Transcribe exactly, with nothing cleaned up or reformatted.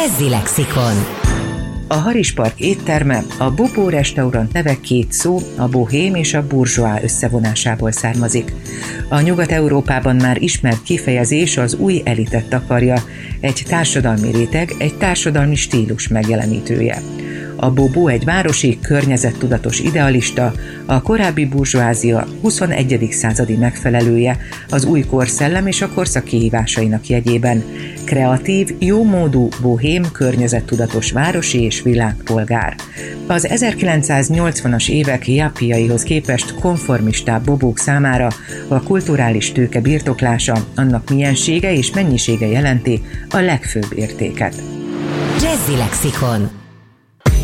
Jazzy Lexikon. A Haris Park étterme, a Bobó restaurant neve két szó, a bohém és a burzsóá összevonásából származik. A Nyugat-Európában már ismert kifejezés az új elitet takarja, egy társadalmi réteg, egy társadalmi stílus megjelenítője. A Bobó egy városi, környezettudatos idealista, a korábbi burzsóázia huszonegyedik századi megfelelője, az új korszellem és a korszak kihívásainak jegyében. Kreatív, jómódú, bohém, környezettudatos városi és világpolgár. Az ezerkilencszáznyolcvanas évek jappiaihoz képest konformistább bobók számára a kulturális tőke birtoklása, annak miensége és mennyisége jelenti a legfőbb értéket. Jazzy Lexikon.